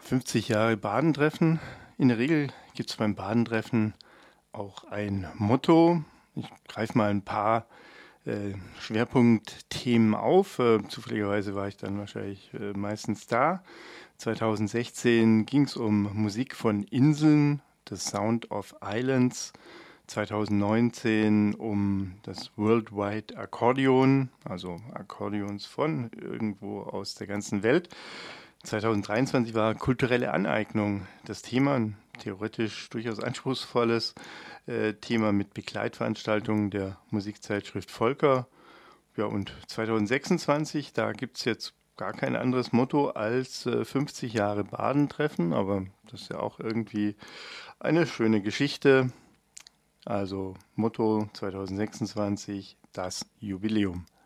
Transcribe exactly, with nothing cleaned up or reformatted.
fünfzig Jahre Badentreffen. In der Regel gibt es beim Badentreffen auch ein Motto. Ich greife mal ein paar äh, Schwerpunktthemen auf. Äh, zufälligerweise war ich dann wahrscheinlich äh, meistens da. zweitausendsechzehn ging es um Musik von Inseln, das Sound of Islands. zweitausendneunzehn um das Worldwide Akkordeon, also Akkordeons von irgendwo aus der ganzen Welt. zweitausenddreiundzwanzig war kulturelle Aneignung das Thema, ein theoretisch durchaus anspruchsvolles äh, Thema mit Begleitveranstaltungen der Musikzeitschrift Volker. Ja, und zweitausendsechsundzwanzig, da gibt es jetzt gar kein anderes Motto als äh, fünfzig Jahre Badentreffen, aber das ist ja auch irgendwie eine schöne Geschichte. Also Motto zweitausendsechsundzwanzig, das Jubiläum.